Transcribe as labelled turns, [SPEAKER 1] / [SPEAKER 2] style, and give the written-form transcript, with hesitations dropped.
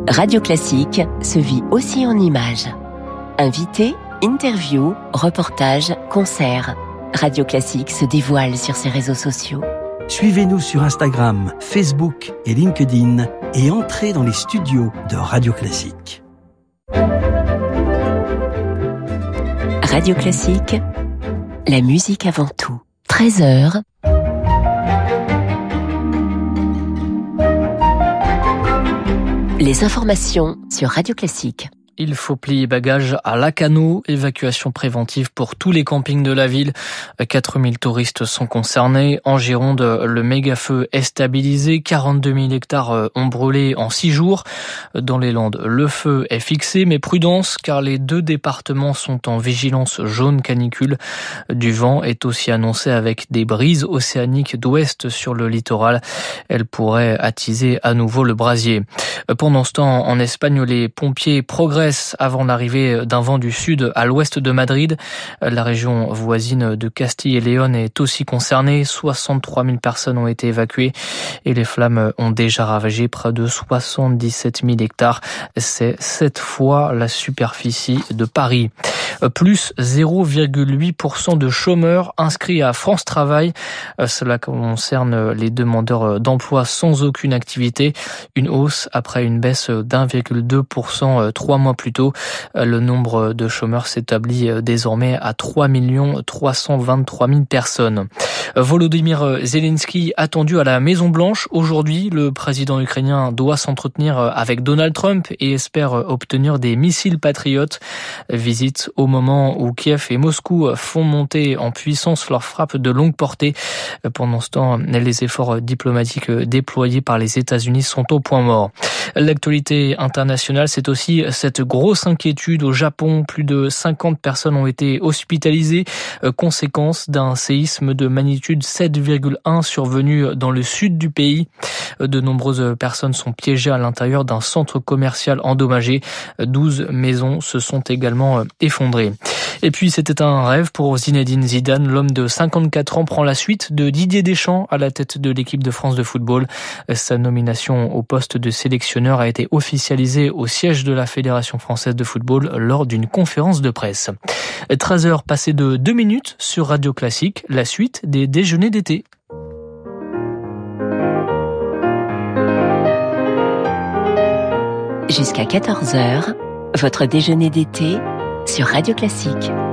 [SPEAKER 1] Radio Classique se vit aussi en images. Invités, interviews, reportages, concerts. Radio Classique se dévoile sur ses réseaux sociaux.
[SPEAKER 2] Suivez-nous sur Instagram, Facebook et LinkedIn et entrez dans les studios de Radio Classique.
[SPEAKER 1] Radio Classique, la musique avant tout. 13h. Les informations sur Radio Classique.
[SPEAKER 3] Il faut plier bagages à Lacanau, évacuation préventive pour tous les campings de la ville. 4000 touristes sont concernés. En Gironde, le méga-feu est stabilisé. 42 000 hectares ont brûlé en 6 jours. Dans les Landes, le feu est fixé, mais prudence, car les 2 départements sont en vigilance jaune canicule. Du vent est aussi annoncé avec des brises océaniques d'ouest sur le littoral. Elles pourraient attiser à nouveau le brasier. Pendant ce temps, en Espagne, les pompiers progressent avant l'arrivée d'un vent du sud à l'ouest de Madrid. La région voisine de Castille et Léon est aussi concernée. 63 000 personnes ont été évacuées et les flammes ont déjà ravagé près de 77 000 hectares. C'est 7 fois la superficie de Paris. Plus 0,8% de chômeurs inscrits à France Travail. Cela concerne les demandeurs d'emploi sans aucune activité. Une hausse après une baisse d'1,2% 3 mois plus tôt. Le nombre de chômeurs s'établit désormais à 3 323 000 personnes. Volodymyr Zelensky attendu à la Maison-Blanche. Aujourd'hui, le président ukrainien doit s'entretenir avec Donald Trump et espère obtenir des missiles patriotes. Visite au moment où Kiev et Moscou font monter en puissance leurs frappes de longue portée. Pendant ce temps, les efforts diplomatiques déployés par les États-Unis sont au point mort. L'actualité internationale, c'est aussi cette grosse inquiétude au Japon. Plus de 50 personnes ont été hospitalisées, conséquence d'un séisme de magnitude 7,1 survenu dans le sud du pays. De nombreuses personnes sont piégées à l'intérieur d'un centre commercial endommagé. 12 maisons se sont également effondrées. Et puis c'était un rêve pour Zinedine Zidane. L'homme de 54 ans prend la suite de Didier Deschamps à la tête de l'équipe de France de football. Sa nomination au poste de sélectionneur a été officialisée au siège de la Fédération française de football lors d'une conférence de presse. 13h passées de 2 minutes sur Radio Classique, la suite des déjeuners d'été.
[SPEAKER 1] Jusqu'à 14h, votre déjeuner d'été sur Radio Classique.